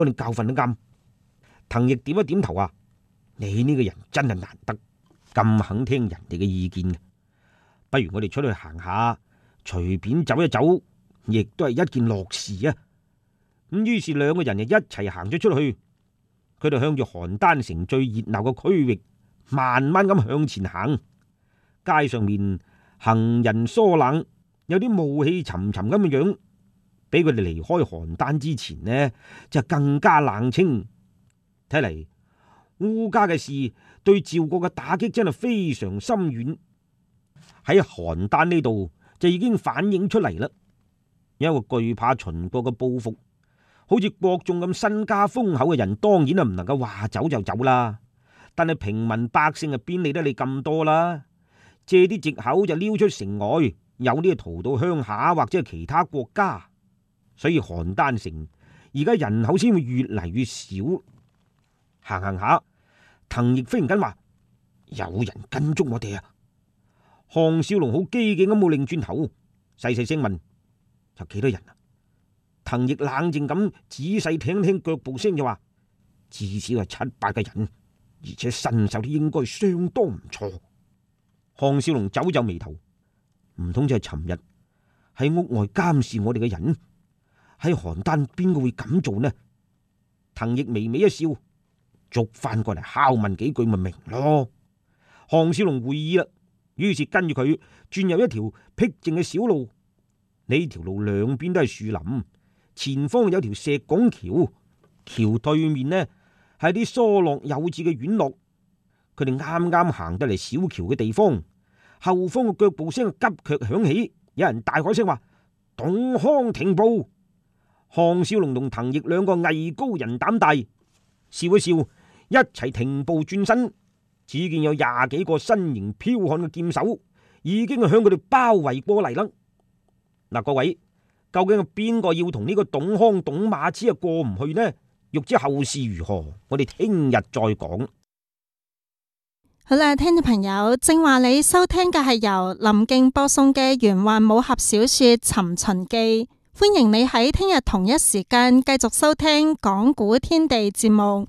我哋教訓都啱。滕毅點一點頭啊，你呢個人真係難得，咁肯聽人哋嘅意見嘅。不如我哋出去行下，隨便走一走，亦都係一件樂事啊。咁於是兩個人就一齊行咗出去。佢哋向住邯鄲城最熱鬧嘅區域，慢慢咁向前行。街上面行人疏冷，有啲霧氣沉沉咁嘅樣，比佢哋離開邯鄲之前呢，就更加冷清。睇嚟烏家嘅事對趙國嘅打擊真係非常深遠，喺邯鄲呢度就已經反映出嚟啦。因為懼怕秦國嘅報復，好似國仲咁身家豐厚嘅人，當然係唔能夠話走就走啦。但係平民百姓啊，邊理得你咁多啦？借啲藉口就溜出城外，有啲逃到鄉下或者係其他國家。所以邯鄲城而家人口先會越嚟越少。行行下，滕毅忽然間話：有人跟蹤我哋啊！項少龍好機警咁冇擰轉頭，細細聲問：有幾多人啊？滕毅冷靜咁仔細聽聽腳步聲就話：至少係7-8個人，而且身手都應該相當唔錯。項少龍皺皺眉頭，唔通就係尋日喺屋外監視我哋嘅人？喺邯鄲邊個會咁做呢？滕毅微微一笑，捉翻過嚟拷問幾句咪明咯。項少龍會意啦，於是跟住佢轉入一條僻靜嘅小路。呢條路兩邊都係樹林，前方有條石拱橋，橋對面呢係啲疏落有致嘅院落。佢哋啱啱行得嚟小橋嘅地方，後方嘅腳步聲急劇響起，有人大海聲話：董康停步。項少龍同滕毅兩個藝高人膽大，笑一笑，一齊停步轉身。只見有20幾個身形剽悍嘅劍手已經向佢哋包圍過嚟啦。嗱，各位，究竟係邊個要同呢個董康董馬之過唔去呢？欲知後事如何，我哋聽日再講。 好啦，聽眾朋友，正話你收聽嘅係由林敬播送嘅玄幻武俠小說《尋秦記》，歡迎你喺聽日同一時間繼續收聽講古天地節目。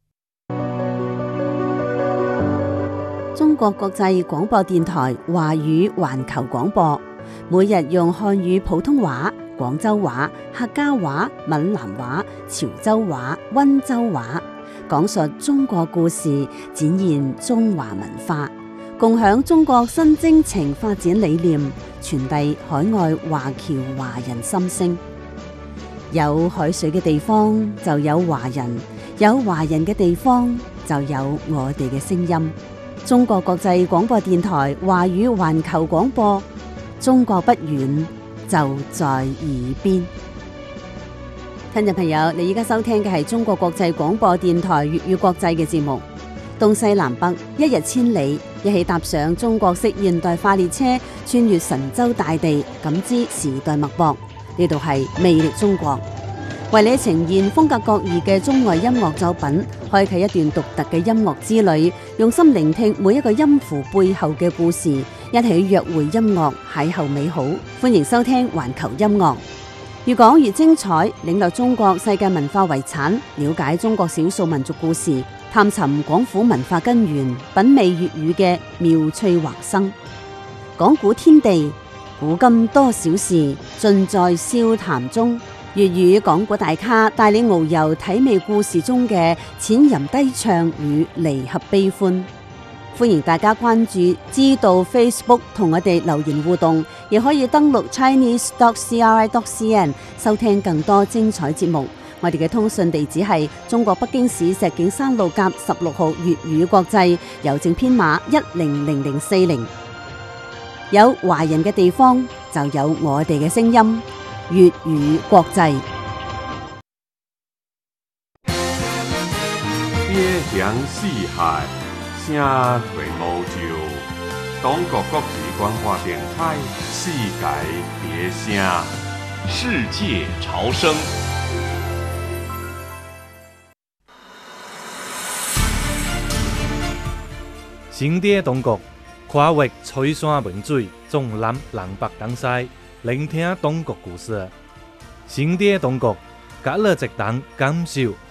中國國際廣播電台華語環球廣播，每日用漢語普通話、廣州話、客家話、閩南話、潮州話、溫州話講述中國故事，展現中華文化，共享中國新征程發展理念，傳遞海外華僑華人心聲。有海水嘅地方就有華人，有華人嘅地方就有我哋嘅聲音。中國國際廣播電台華語環球廣播，中國不遠，就在耳邊。聽眾朋友，你依家收聽嘅係中國國際廣播電台粵語國際嘅節目。東西南北，一日千里，一起踏上中國式現代化列車，穿越神州大地，感知時代脈搏。呢度係魅力中國，為你呈現風格各異嘅中外音樂作品，開啟一段獨特嘅音樂之旅，用心聆聽每一個音符背後嘅故事，一起約會音樂，邂逅美好。歡迎收聽環球音樂，越講越精彩，領略中國世界文化遺產，了解中國少數民族故事，探尋廣府文化根源，品味粵語嘅妙趣橫生。講古天地，古今多少事，盡在笑談中。粵語講古大咖帶你遨遊體味故事中嘅淺吟低唱與離合悲歡。歡迎大家關注知道 Facebook 同我哋留言互動，亦可以登錄 chinese.cri.cn 收聽更多精彩節目。我哋嘅通訊地址係中國北京市石景山路甲16號粵語國際，郵政編碼100040。有華人嘅地方就有我哋嘅聲音。粵語國際。 邊疆四海，聲隨無就。中國國際廣播電台，世界別聲， 世界潮聲。新的中國，跨越翠山文水，縱覽南北東西，聆聽中國故事。新的中國， 隔了一檔感受